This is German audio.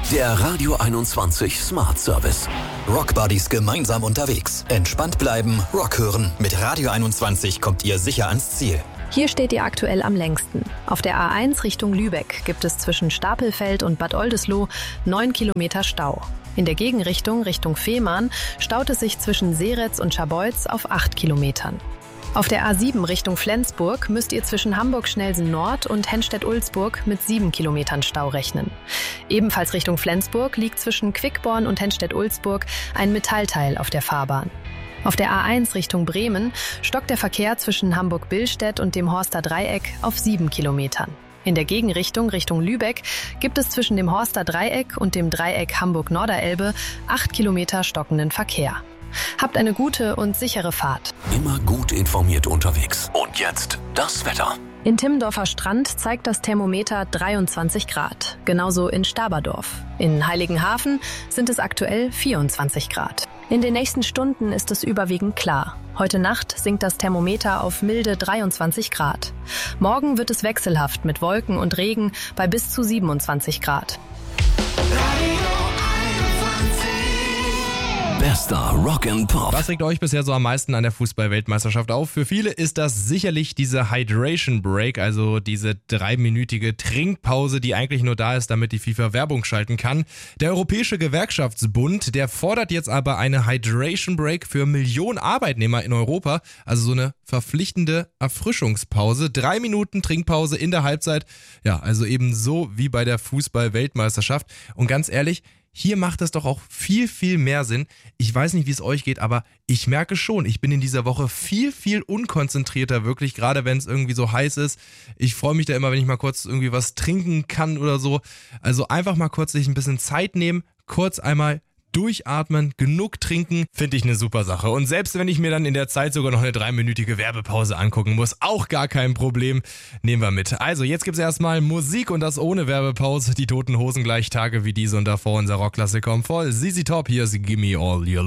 Der Radio 21 Smart Service. Rockbuddies gemeinsam unterwegs. Entspannt bleiben, Rock hören. Mit Radio 21 kommt ihr sicher ans Ziel. Hier steht ihr aktuell am längsten. Auf der A1 Richtung Lübeck gibt es zwischen Stapelfeld und Bad Oldesloe 9 Kilometer Stau. In der Gegenrichtung Richtung Fehmarn staut es sich zwischen Seretz und Scharbeutz auf 8 Kilometern. Auf der A7 Richtung Flensburg müsst ihr zwischen Hamburg-Schnelsen Nord und Henstedt-Ulzburg mit 7 Kilometern Stau rechnen. Ebenfalls Richtung Flensburg liegt zwischen Quickborn und Henstedt-Ulzburg ein Metallteil auf der Fahrbahn. Auf der A1 Richtung Bremen stockt der Verkehr zwischen Hamburg-Billstedt und dem Horster Dreieck auf 7 Kilometern. In der Gegenrichtung Richtung Lübeck gibt es zwischen dem Horster Dreieck und dem Dreieck Hamburg-Norderelbe 8 Kilometer stockenden Verkehr. Habt eine gute und sichere Fahrt. Immer gut informiert unterwegs. Und jetzt das Wetter. In Timmendorfer Strand zeigt das Thermometer 23 Grad, genauso in Staberdorf. In Heiligenhafen sind es aktuell 24 Grad. In den nächsten Stunden ist es überwiegend klar. Heute Nacht sinkt das Thermometer auf milde 23 Grad. Morgen wird es wechselhaft mit Wolken und Regen bei bis zu 27 Grad. Bester Rock and Pop. Was regt euch bisher so am meisten an der Fußball-Weltmeisterschaft auf? Für viele ist das sicherlich diese Hydration Break, also diese 3-minütige Trinkpause, die eigentlich nur da ist, damit die FIFA Werbung schalten kann. Der Europäische Gewerkschaftsbund, der fordert jetzt aber eine Hydration Break für Millionen Arbeitnehmer in Europa, also so eine verpflichtende Erfrischungspause. 3 Minuten Trinkpause in der Halbzeit, ja, also eben so wie bei der Fußball-Weltmeisterschaft. Und ganz ehrlich, hier macht es doch auch viel, viel mehr Sinn. Ich weiß nicht, wie es euch geht, aber ich merke schon, ich bin in dieser Woche viel, viel unkonzentrierter, wirklich, gerade wenn es irgendwie so heiß ist. Ich freue mich da immer, wenn ich mal kurz irgendwie was trinken kann oder so. Also einfach mal kurz sich ein bisschen Zeit nehmen, kurz einmal durchatmen, genug trinken, finde ich eine super Sache. Und selbst wenn ich mir dann in der Zeit sogar noch eine 3-minütige Werbepause angucken muss, auch gar kein Problem, nehmen wir mit. Also jetzt gibt's erstmal Musik und das ohne Werbepause. Die Toten Hosen gleich Tage wie diese und davor unser Rockklassiker voll. ZZ Top, hier ist Gimme All Your Love.